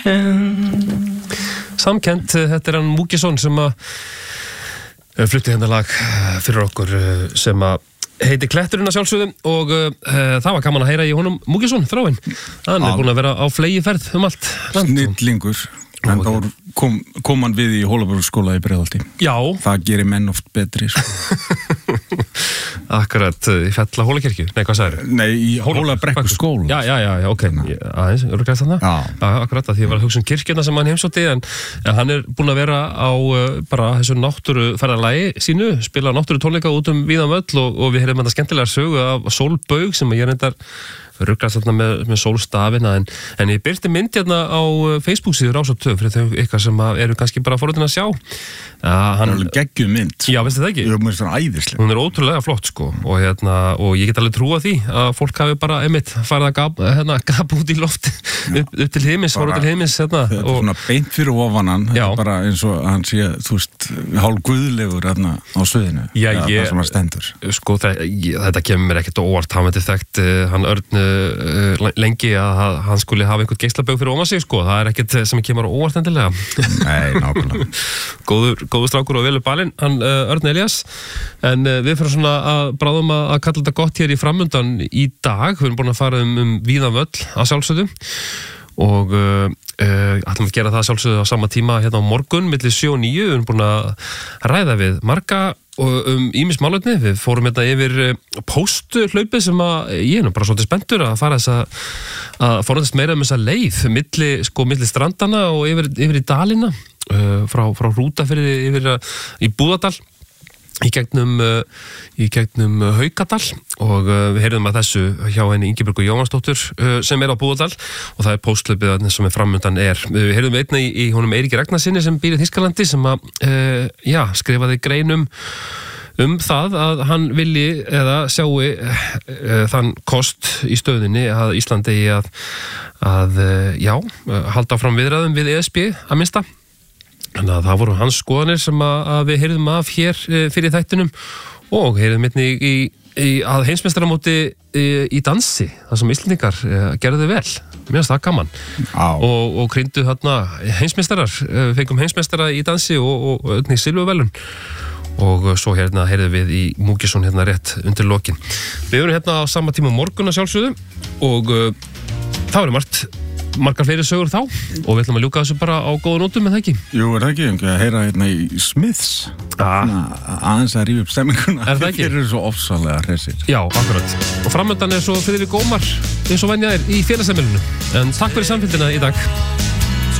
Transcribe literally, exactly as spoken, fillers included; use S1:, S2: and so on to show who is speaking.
S1: Samkennt, þetta er hann Múkisson sem að flutti hérna lag fyrir okkur sem að heiti Kletturinn að sjálfsögðu og uh, það var gaman að heyra í honum Múkisson þráinn. Hann er búinn að vera á flegiferð um allt.
S2: Snillingur. En þá kom, kom hann við í Hólaborgarskóla í Breiðholti.
S1: Já. Það
S2: gerir menn oft betri. Sko.
S1: Akkurat, í Fella Hólakirkju. Nei, hvað sagðir?
S2: Nei, í Hólabrekkuskóla.
S1: Já, já, já, já, ok. Aðeins, öruglega þarna?
S2: Já.
S1: Akkurat, að því ég var að hugsa um kirkjuna sem hann heimsótti, en, en hann er búinn að vera á uh, bara þessu náttúruferðalagi sínu, spila náttúrutónleika út um víðan völl og, og við heyrðum þetta skemmtilega sögu af Sólbaug sem ég reyndar ruggast þarna með, með sólstafina en, en ég byrti mynd hérna á Facebook síður Rás og tvö fyrir þau ykkar sem eru kannski bara forvitin að sjá uh, hann,
S2: Það er alveg geggjum mynd
S1: Já, veistu það ekki?
S2: Jú, mér finnst það æðislega
S1: Hún er ótrúlega flott sko og, hérna, og ég get alveg trúa því að fólk hafi bara einmitt farið að gap, hérna, gap út í loft upp, upp til heimis, voru til heimis hérna,
S2: Þetta er og, svona beint fyrir ofanan þetta er bara eins og hann sé, þú veist hálf guðlegur hérna á sviðinu
S1: Já,
S2: ja,
S1: ég,
S2: það sem hann stendur
S1: sko, það, ég, þetta kemur mér ekkert óvart hann veitir þekkt, hann Örn uh, lengi að hann skuli hafa einhvern geislabaug fyrir ofan sig sko, það er ekkert sem kemur óvart endilega.
S2: Nei, nákvæmlega.
S1: góður, góður strákur og velur balinn, hann uh, Örn Elías, en uh, við fyrir svona að bráðum að, að kalla þetta gott hér í framundan í dag, við erum búin að fara um, um víðan völl að sjálfsögðu og uh, uh, ætlum að gera það sjálfsögðu á sama tíma hérna á morgun, milli sjö og níu, við erum búin að ræða við marga og um ýmis málefni, við fórum hérna yfir pósthlaupið sem að ég er nú bara svolítið spenntur að fara þess að að forðast meira um þessa leið milli, sko, milli strandana og yfir, yfir í dalina uh, frá, frá Hrútafirði yfir uh, í Búðardal í gegnum, uh, í gegnum uh, Haukadal og uh, við heyrðum að þessu hjá henni Ingibjörgu Jóhannsdóttur uh, sem er á Búðardal og það er pósthlaupið sem er framundan er. Við heyrðum einna í, í honum Eiríki Ragnarsinni sem býr í Þýskalandi sem að, uh, já, skrifaði greinum um það að hann vilji eða sjáu uh, þann kost í stöðinni að Íslandi að, að uh, já, uh, halda fram viðræðum við E S B að minnsta. Þannig að það voru hans skoðanir sem að, að við heyrðum af hér uh, fyrir þættinum og heyrðum einnig í, í, í að heimsmeistaramóti í, í dansi, það sem Íslendingar uh, gerðu vel. Mér finnst það gaman. Og, og krýndu þarna heimsmeistarar, uh, fengum heimsmeistara í dansi og, og, og einnig silfurvelun. Og svo hérna heyrðum við í Múkisson hérna rétt undir lokin. Við erum hérna á sama tíma morgun að sjálfsögðu og uh, það verður margt margar fleiri sögur þá og við ætlum að ljúka þessu bara á góða nótum með það ekki.
S2: Jú, er það ekki, að heyra hérna í Smiths
S1: ah.
S2: aðeins að rífa upp stemminguna.
S1: Er það ekki?
S2: Þeir eru svo ofsalega hressir.
S1: Já, akkurat. Og framöndan er svo Friðrik Ómar eins og venja er í félagsheimilinu. En takk fyrir samfylgdina í dag.